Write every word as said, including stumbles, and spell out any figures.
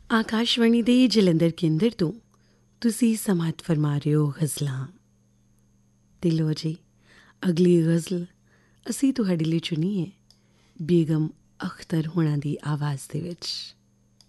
ਆਕਾਸ਼ਵਾਣੀ ਦੇ ਜਲੰਧਰ ਕੇਂਦਰ ਤੋਂ ਤੁਸੀਂ ਸਮਾਤ ਫਰਮਾ ਰਹੇ ਹੋ ਗਜ਼ਲਾਂ। ਤੇ ਲੋ ਜੀ, ਅਗਲੀ ਗਜ਼ਲ ਅਸੀਂ ਤੁਹਾਡੇ ਲਈ ਚੁਣੀ ਹੈ ਬੇਗਮ ਅਖਤਰ ਹੋਣਾ ਦੀ ਆਵਾਜ਼ ਦੇ ਵਿੱਚ।